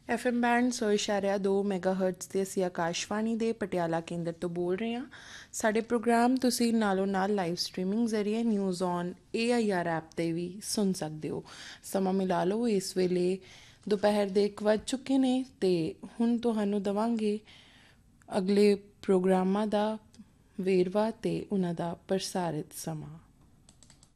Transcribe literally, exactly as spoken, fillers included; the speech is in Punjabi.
ਐਫ ਐਮ ਬੈਂਡ ਸੌ ਇਸ਼ਾਰਿਆ ਦੋ ਮੈਗਾ ਹਰਟਸ 'ਤੇ ਅਸੀਂ ਆਕਾਸ਼ਵਾਣੀ ਦੇ ਪਟਿਆਲਾ ਕੇਂਦਰ ਤੋਂ ਬੋਲ ਰਹੇ ਹਾਂ। ਸਾਡੇ ਪ੍ਰੋਗਰਾਮ ਤੁਸੀਂ ਨਾਲੋਂ ਨਾਲ ਲਾਈਵ ਸਟਰੀਮਿੰਗ ਜ਼ਰੀਏ news on A I R app 'ਤੇ ਵੀ ਸੁਣ ਸਕਦੇ ਹੋ। ਸਮਾਂ ਮਿਲਾ ਲਓ, ਇਸ ਵੇਲੇ ਦੁਪਹਿਰ ਦੇ ਇੱਕ ਵੱਜ ਚੁੱਕੇ ਨੇ ਅਤੇ ਹੁਣ ਤੁਹਾਨੂੰ ਦੇਵਾਂਗੇ ਅਗਲੇ ਪ੍ਰੋਗਰਾਮਾਂ ਦਾ ਵੇਰਵਾ ਅਤੇ ਉਹਨਾਂ ਦਾ ਪ੍ਰਸਾਰਿਤ ਸਮਾਂ।